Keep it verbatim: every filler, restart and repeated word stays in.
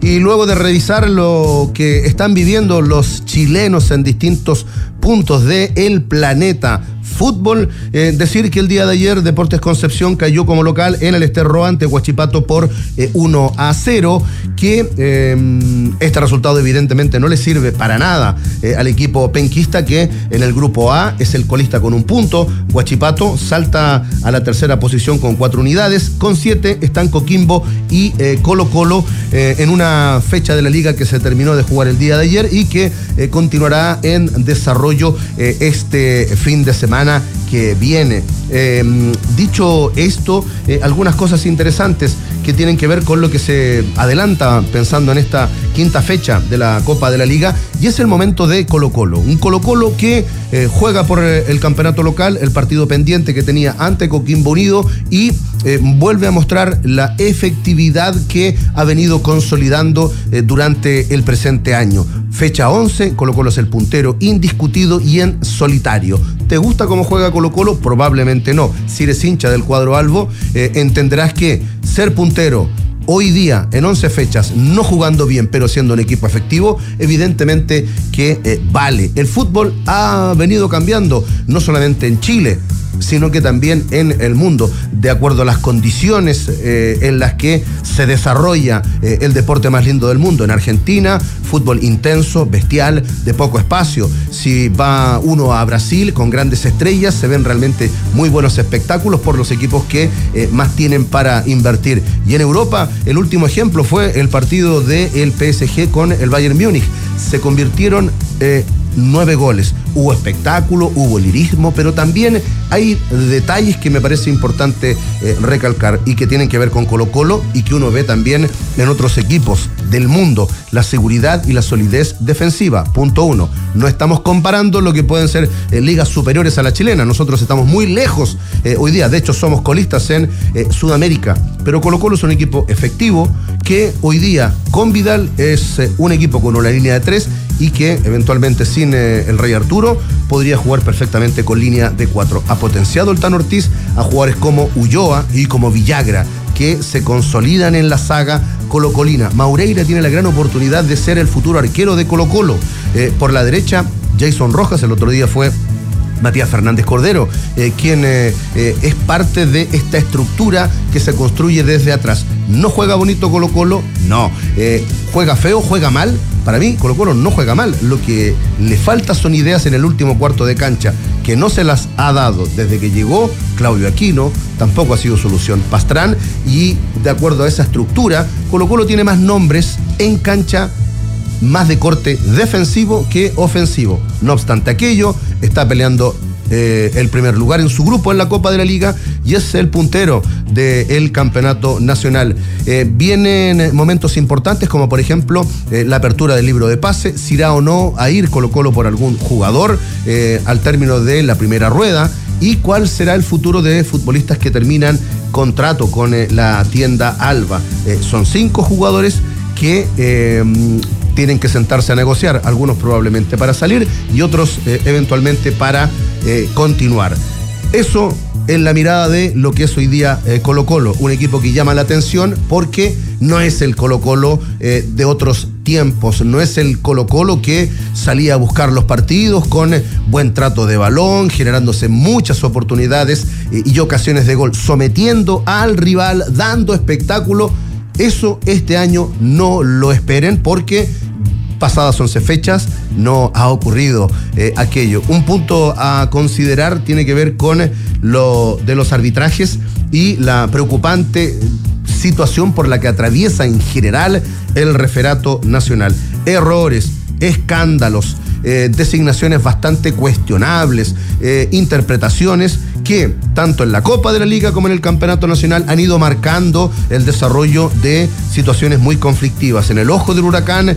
Y luego de revisar lo que están viviendo los chilenos en distintos puntos del planeta fútbol, eh, decir que el día de ayer Deportes Concepción cayó como local en el Ester-Roa ante Huachipato por eh, uno a cero, que eh, este resultado evidentemente no le sirve para nada eh, al equipo penquista, que en el grupo A es el colista con un punto. Huachipato salta a la tercera posición con cuatro unidades, con siete están Coquimbo y eh, Colo Colo eh, en una fecha de la liga que se terminó de jugar el día de ayer y que eh, continuará en desarrollo eh, este fin de semana que viene. Eh, dicho esto, eh, algunas cosas interesantes que tienen que ver con lo que se adelanta pensando en esta quinta fecha de la Copa de la Liga, y es el momento de Colo Colo. Un Colo Colo que eh, juega por el campeonato local, el partido pendiente que tenía ante Coquimbo Unido, y eh, vuelve a mostrar la efectividad que ha venido consolidando eh, durante el presente año. Fecha once, Colo Colo es el puntero indiscutido y en solitario. ¿Te gusta cómo juega Colo Colo? Probablemente no. Si eres hincha del cuadro albo, eh, entenderás que ser puntero hoy día, en once fechas, no jugando bien, pero siendo un equipo efectivo, evidentemente que eh, vale. El fútbol ha venido cambiando, no solamente en Chile, sino que también en el mundo, de acuerdo a las condiciones eh, en las que se desarrolla eh, el deporte más lindo del mundo. En Argentina, fútbol intenso, bestial, de poco espacio. Si va uno a Brasil, con grandes estrellas, se ven realmente muy buenos espectáculos por los equipos que eh, más tienen para invertir. Y en Europa, el último ejemplo fue el partido del P S G con el Bayern Múnich. Se convirtieron eh, nueve goles. Hubo espectáculo, hubo lirismo, pero también hay detalles que me parece importante eh, recalcar y que tienen que ver con Colo Colo y que uno ve también en otros equipos del mundo. La seguridad y la solidez defensiva, punto uno. No estamos comparando lo que pueden ser eh, ligas superiores a la chilena. Nosotros estamos muy lejos eh, hoy día. De hecho, somos colistas en eh, Sudamérica. Pero Colo Colo es un equipo efectivo que hoy día con Vidal es eh, un equipo con una línea de tres y que eventualmente sin eh, el Rey Arturo podría jugar perfectamente con línea de cuatro. Ha potenciado el Tano Ortiz a jugadores como Ulloa y como Villagra, que se consolidan en la saga colocolina. Maureira tiene la gran oportunidad de ser el futuro arquero de Colo Colo. Eh, por la derecha, Jason Rojas, el otro día fue Matías Fernández Cordero, eh, quien eh, eh, es parte de esta estructura que se construye desde atrás. ¿No juega bonito Colo Colo? No. Eh, ¿Juega feo? ¿Juega mal? Para mí, Colo Colo no juega mal. Lo que le falta son ideas en el último cuarto de cancha, que no se las ha dado desde que llegó Claudio Aquino. Tampoco ha sido solución Pastrán, y de acuerdo a esa estructura, Colo Colo tiene más nombres en cancha, más de corte defensivo que ofensivo. No obstante aquello, está peleando eh, el primer lugar en su grupo en la Copa de la Liga y es el puntero del campeonato nacional. Eh, vienen momentos importantes como por ejemplo eh, la apertura del libro de pase, si irá o no a ir Colo Colo por algún jugador eh, al término de la primera rueda, y cuál será el futuro de futbolistas que terminan contrato con eh, la tienda Alba. Eh, son cinco jugadores que eh, tienen que sentarse a negociar, algunos probablemente para salir y otros eh, eventualmente para eh, continuar. Eso en la mirada de lo que es hoy día eh, Colo Colo, un equipo que llama la atención porque no es el Colo Colo eh, de otros tiempos, no es el Colo Colo que salía a buscar los partidos con eh, buen trato de balón, generándose muchas oportunidades eh, y ocasiones de gol, sometiendo al rival, dando espectáculo. Eso este año no lo esperen porque pasadas once fechas no ha ocurrido eh, aquello. Un punto a considerar tiene que ver con lo de los arbitrajes y la preocupante situación por la que atraviesa en general el referato nacional. Errores, escándalos, eh, designaciones bastante cuestionables, eh, interpretaciones que tanto en la Copa de la Liga como en el Campeonato Nacional han ido marcando el desarrollo de situaciones muy conflictivas. En el ojo del huracán